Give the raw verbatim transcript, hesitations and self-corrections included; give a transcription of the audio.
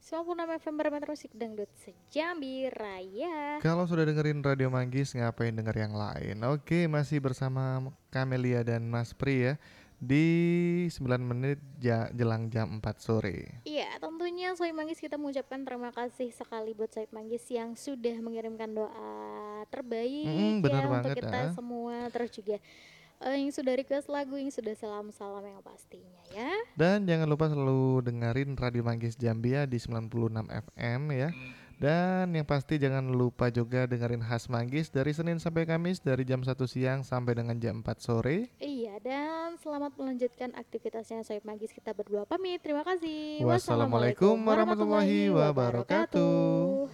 sembilan puluh enam F M Parameter Musik Dangdut Sejambi Raya. Kalau sudah dengerin Radio Manggis, ngapain denger yang lain? Oke, masih bersama Kamelia dan Mas Pri ya di sembilan menit ja- jelang jam empat sore. Iya, tentunya Soy Manggis kita mengucapkan terima kasih sekali buat Soy Manggis yang sudah mengirimkan doa terbaik Mm, bener ya untuk banget kita ah. semua. Terus juga eh, yang sudah request lagu, yang sudah salam-salam yang pastinya ya. Dan jangan lupa selalu dengerin Radio Manggis Jambi ya di sembilan puluh enam F M ya. Dan yang pasti jangan lupa juga dengerin Khas Manggis dari Senin sampai Kamis dari jam satu siang sampai dengan jam empat sore. Iya, dan selamat melanjutkan aktivitasnya Soy Manggis. Kita berdua pamit. Terima kasih. Wassalamualaikum Wassalamualaikum warahmatullahi warahmatullahi wabarakatuh. wabarakatuh.